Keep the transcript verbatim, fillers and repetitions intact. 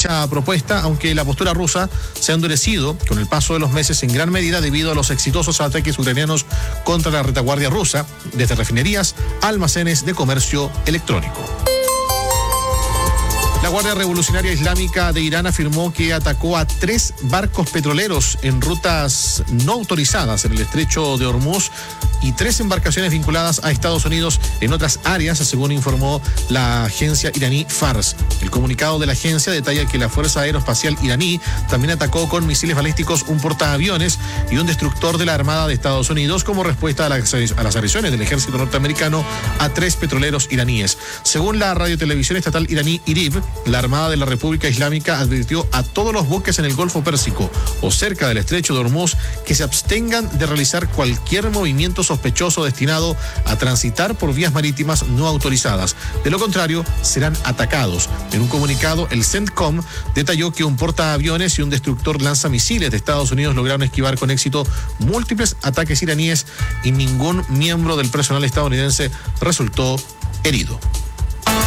dicha propuesta, aunque la postura rusa se ha endurecido con el paso de los meses en gran medida debido a los exitosos ataques ucranianos contra la retaguardia rusa, desde refinerías a almacenes de comercio electrónico. La Guardia Revolucionaria Islámica de Irán afirmó que atacó a tres barcos petroleros en rutas no autorizadas en el estrecho de Hormuz y tres embarcaciones vinculadas a Estados Unidos en otras áreas, según informó la agencia iraní Fars. El comunicado de la agencia detalla que la Fuerza Aeroespacial iraní también atacó con misiles balísticos un portaaviones y un destructor de la Armada de Estados Unidos como respuesta a las, a las agresiones del ejército norteamericano a tres petroleros iraníes. Según la radiotelevisión estatal iraní IRIB, la Armada de la República Islámica advirtió a todos los buques en el Golfo Pérsico o cerca del estrecho de Hormuz que se abstengan de realizar cualquier movimiento sospechoso destinado a transitar por vías marítimas no autorizadas. De lo contrario, serán atacados. En un comunicado, el CENTCOM detalló que un portaaviones y un destructor lanzamisiles de Estados Unidos lograron esquivar con éxito múltiples ataques iraníes y ningún miembro del personal estadounidense resultó herido.